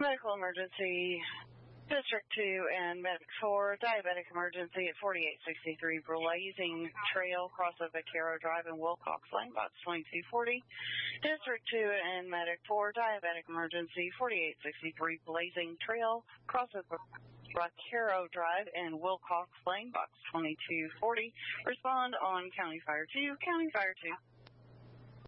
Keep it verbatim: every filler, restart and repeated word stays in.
Medical emergency, District two and Medic four, diabetic emergency at forty-eight sixty-three Blazing Trail, cross of Vaquero Drive and Wilcox Lane, box twenty-two forty. District two and Medic four, diabetic emergency, forty-eight sixty-three Blazing Trail, cross of Vaquero Drive and Wilcox Lane, box twenty-two forty. Respond on County Fire two, County Fire two.